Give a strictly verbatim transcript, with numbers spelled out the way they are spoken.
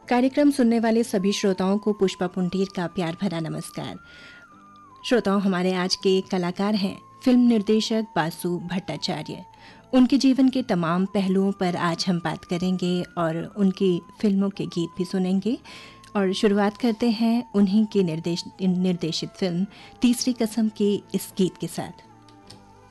कार्यक्रम सुनने वाले सभी श्रोताओं को पुष्पा पुंटीर का प्यार भरा नमस्कार। श्रोताओं, हमारे आज के कलाकार हैं फिल्म निर्देशक बासु भट्टाचार्य। उनके जीवन के तमाम पहलुओं पर आज हम बात करेंगे और उनकी फिल्मों के गीत भी सुनेंगे। और शुरुआत करते हैं उन्हीं की निर्देश निर्देशित फिल्म तीसरी कसम के इस गीत के साथ।